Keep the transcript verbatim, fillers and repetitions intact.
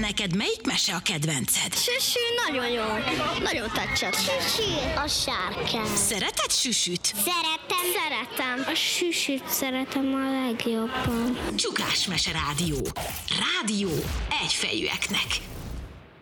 neked melyik mese a kedvenced? Süsű nagyon jó. Nagyon tetszett. Süsű. A sárkány. Szereted Süsüt? Szeretem. Szeretem. A süsűt szeretem a legjobban. Csuklás Mese Rádió. Rádió egyfejűeknek.